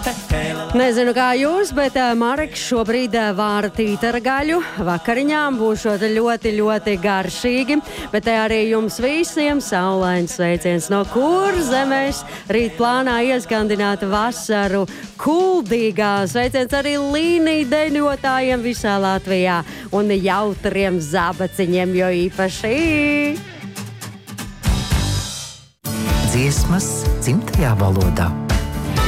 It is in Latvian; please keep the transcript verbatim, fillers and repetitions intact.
Nezinu, kā jūs, bet uh, Mareks šobrīd uh, vāra tītara gaļu. Vakariņām būšot ļoti, ļoti garšīgi, bet te arī jums visiem saulains sveiciens no Kurzemes. Rīt plānā ieskandināt vasaru Kuldīgā. Sveiciens arī līniju deņotājiem visā Latvijā un jautriem zabaciņiem, jo īpaši dziesmas dzimtajā valodā.